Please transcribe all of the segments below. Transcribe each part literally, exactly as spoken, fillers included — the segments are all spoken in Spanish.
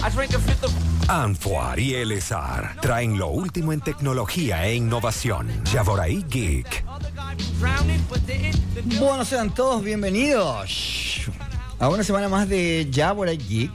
Anfuar y Elezar traen lo último en tecnología e innovación. Yaboray Geek. Bueno, sean todos bienvenidos a una semana más de Yaboray Geek.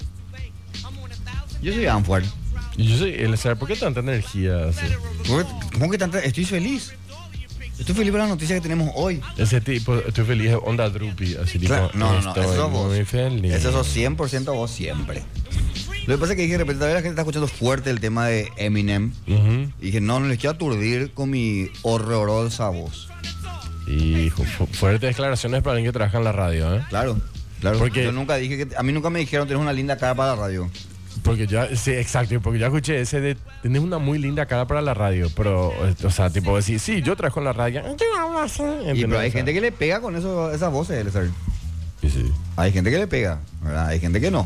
Yo soy Anfuar. Y yo soy Elezar. ¿Por qué tanta energía así? ¿Cómo que tanta? Estoy feliz. Estoy feliz por la noticia que tenemos hoy. Ese tipo, estoy feliz, onda drupi, así Claro, tipo, no, no, no, estoy eso sos vos. muy feliz. Eso sos cien por ciento vos siempre. Lo que pasa es que dije, de repente todavía la gente está escuchando fuerte el tema de Eminem. Uh-huh. Y dije, no, no les quiero aturdir con mi horrorosa voz. Y fu- fu- fuertes declaraciones para alguien que trabaja en la radio, ¿eh? Claro, claro. Porque- Yo nunca dije que... A mí nunca me dijeron, tenés una linda cara para la radio. Porque yo, sí, exacto, porque yo escuché ese de, tenés una muy linda cara para la radio, pero, o sea, tipo decir, sí, yo trabajo en la radio, yo hablo así, Y ¿entiendes? pero hay O sea, gente que le pega con eso, esas voces, Elezar. y sí. Hay gente que le pega, ¿verdad? Hay gente que no.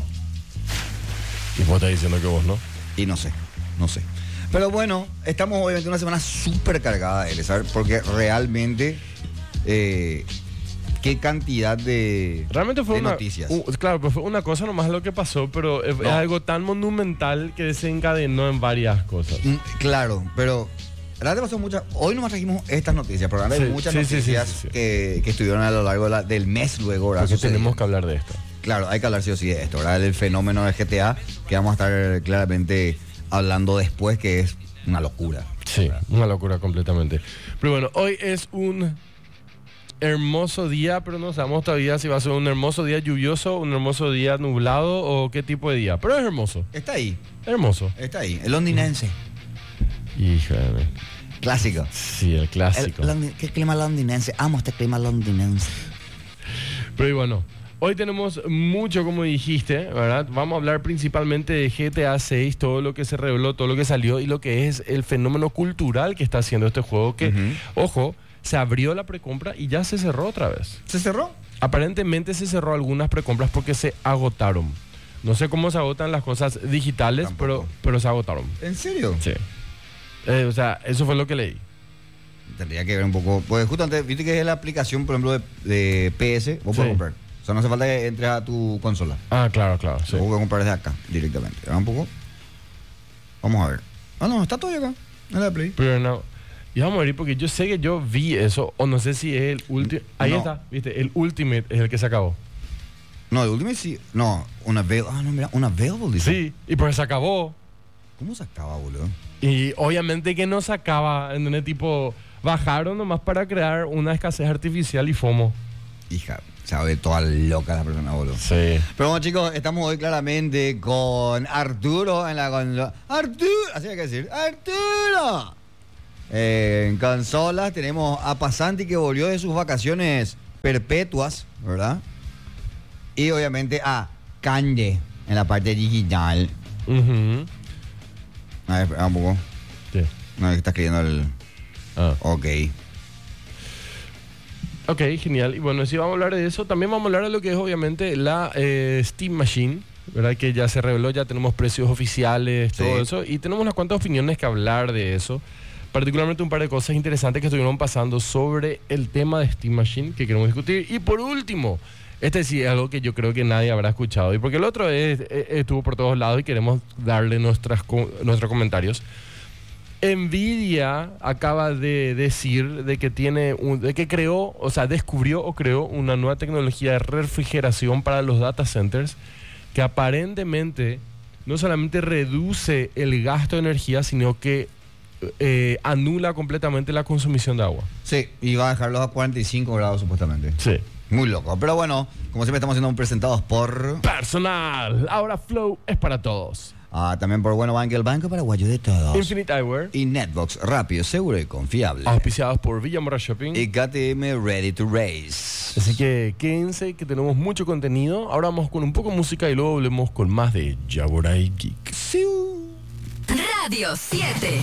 Y vos estás diciendo que vos no. Y no sé, no sé. Pero bueno, estamos obviamente una semana súper cargada, Elezar, porque realmente eh, qué cantidad de, Realmente fue de una, noticias. u- claro, pues fue una cosa nomás lo que pasó, pero es, No. es algo tan monumental que desencadenó en varias cosas. Mm, claro, pero realmente pasó muchas. Hoy nomás trajimos estas noticias, pero realmente hay Sí, muchas sí, sí, noticias sí, sí, sí. Que, que estuvieron a lo largo de la- del mes luego, ¿verdad? Porque Sucediendo. tenemos que hablar de esto. Claro, hay que hablar sí o sí de esto, ¿verdad? El fenómeno del G T A, que vamos a estar claramente hablando después, que es una locura. Sí, una locura completamente. Pero bueno, hoy es un hermoso día, pero no sabemos todavía si va a ser un hermoso día lluvioso, un hermoso día nublado o qué tipo de día. Pero es hermoso, Está ahí, hermoso. está ahí. El londinense. Híjole. Clásico. Sí, el clásico. El londi- ¿Qué clima londinense? Amo este clima londinense. Pero y bueno, hoy tenemos mucho, como dijiste, ¿verdad? Vamos a hablar principalmente de G T A seis, todo lo que se reveló, todo lo que salió y lo que es el fenómeno cultural que está haciendo este juego que, Ujú. ojo, se abrió la precompra y ya se cerró otra vez. ¿Se cerró? Aparentemente se cerró algunas precompras porque se agotaron. No sé cómo se agotan las cosas digitales, Tampoco. pero, pero se agotaron. ¿En serio? Sí. Eh, o sea, eso fue lo que leí. Tendría que ver un poco. Pues justamente, viste que es la aplicación, por ejemplo, de, de P S, vos Sí. puedes comprar. O sea, no hace falta que entres a tu consola. Ah, claro, claro. Sí. Vos puedes comprar desde acá, directamente. ¿Verdad un poco? Vamos a ver. Ah, no, está todo acá. En la Play. Pero no. Y vamos a ver, porque yo sé que yo vi eso, o no sé si es el último. Ahí No. está, viste, el Ultimate es el que se acabó. No, de Ultimate sí. No, una available. Ah, no, mira, una available, dice. Sí, y pues se acabó. ¿Cómo se acaba, boludo? Y obviamente que no se acaba, en el tipo, bajaron nomás para crear una escasez artificial y FOMO. Hija, se va a ver toda loca la persona, boludo. Sí. Pero bueno, chicos, estamos hoy claramente con Arturo en la consola. ¡Arturo! Así hay que decir. ¡Arturo! Eh, en consolas tenemos a Pasanti, que volvió de sus vacaciones perpetuas, ¿verdad? Y obviamente a Kanye en la parte digital. Ujú. A ver, espera un poco. Sí. No, que está escribiendo el... Ah. Ok. Ok, genial. Y bueno, si vamos a hablar de eso, también vamos a hablar de lo que es obviamente la eh, Steam Machine, ¿verdad? Que ya se reveló, ya tenemos precios oficiales, Sí. todo eso, y tenemos unas cuantas opiniones que hablar de eso. Particularmente un par de cosas interesantes que estuvieron pasando sobre el tema de Steam Machine que queremos discutir. Y por último, este sí es algo que yo creo que nadie habrá escuchado, y porque el otro es, es- estuvo por todos lados y queremos darle nuestras, co- nuestros comentarios. Nvidia acaba de decir de que tiene un, de que creó, o sea, descubrió o creó una nueva tecnología de refrigeración para los data centers que aparentemente no solamente reduce el gasto de energía, sino que eh, anula completamente la consumición de agua. Sí, y va a dejarlos a cuarenta y cinco grados supuestamente. Sí. Muy loco. Pero bueno, como siempre estamos siendo presentados por... Personal. Ahora Flow es para todos. Ah, también por Bueno Bank, el banco paraguayo de todos. Infinite Eyewear. Y Netbox, rápido, seguro y confiable. Auspiciados por Villamorra Shopping. Y K T M Ready to Race. Así que quédense que tenemos mucho contenido. Ahora vamos con un poco de música y luego volvemos con más de Yaboray Geek. Siu. Radio siete.